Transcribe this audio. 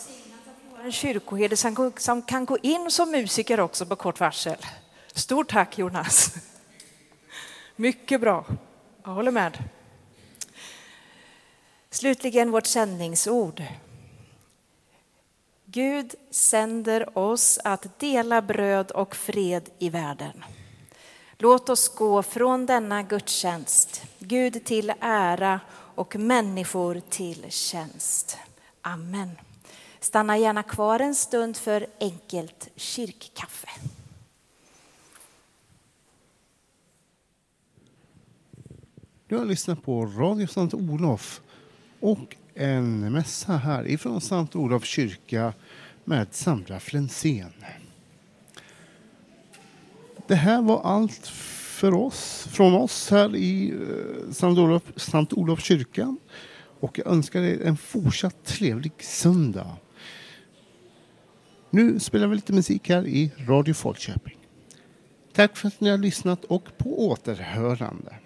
En kyrkoherde som kan gå in som musiker också på kort varsel. Stort tack Jonas. Mycket bra. Jag håller med. Slutligen vårt sändningsord. Gud sänder oss att dela bröd och fred i världen. Låt oss gå från denna gudstjänst, Gud till ära och människor till tjänst. Amen. Stanna gärna kvar en stund för enkelt kyrkkaffe. Du har lyssnat på Radio Sankt Olof och en mässa här ifrån Sankt Olof kyrka med Sandra Flensén. Det här var allt för oss, från oss här i Sankt Olof kyrkan. Och jag önskar er en fortsatt trevlig söndag. Nu spelar vi lite musik här i Radio Folkköping. Tack för att ni har lyssnat och på återhörande.